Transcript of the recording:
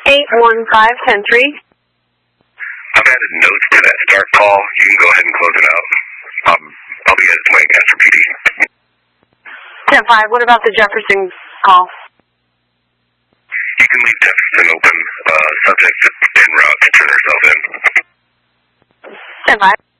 815-10-3. I've added notes to that start call. You can go ahead and close it out. I'll be at Lancaster PD. 10-5, what about the Jefferson call? You can leave Jefferson open. Subject en route to turn herself in. 10-5.